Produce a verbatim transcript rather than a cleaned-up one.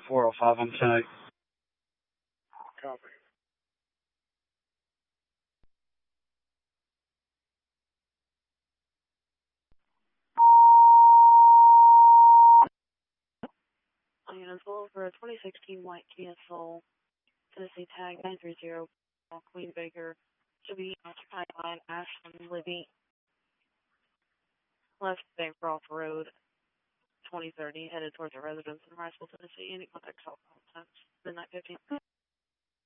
four oh five on ten. Copy. Unit full for a twenty sixteen white Kia Soul, Tennessee tag nine three zero, Queen Baker, should be occupied by Ashland Libby, left Bancroft Road, twenty thirty, headed towards a residence in Riceville, Tennessee. Any contact cell since midnight fifteen.